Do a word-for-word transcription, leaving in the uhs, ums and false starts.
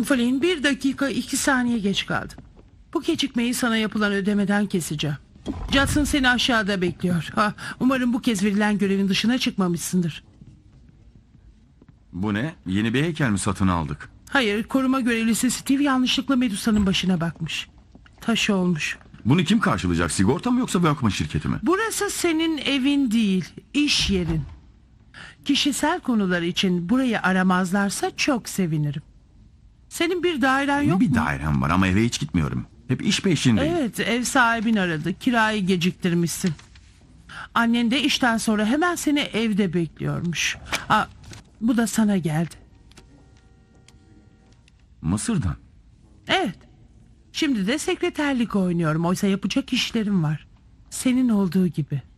Flynn, bir dakika iki saniye geç kaldın. Bu gecikmeyi sana yapılan ödemeden keseceğim. Judson seni aşağıda bekliyor. Ha, umarım bu kez verilen görevin dışına çıkmamışsındır. Bu ne? Yeni bir heykel mi satın aldık? Hayır, koruma görevlisi Steve yanlışlıkla Medusa'nın başına bakmış. Taş olmuş. Bunu kim karşılayacak? Sigorta mı yoksa bakma şirketi mi? Burası senin evin değil, iş yerin. Kişisel konular için burayı aramazlarsa çok sevinirim. Senin bir dairen yok bir mu? dairem var ama eve hiç gitmiyorum. Hep iş peşindeyim. Evet, ev sahibin aradı. Kirayı geciktirmişsin. Annen de işten sonra hemen seni evde bekliyormuş. Aa, bu da sana geldi. Mısır'dan. Evet. Şimdi de sekreterlik oynuyorum. Oysa yapacak işlerim var. Senin olduğu gibi.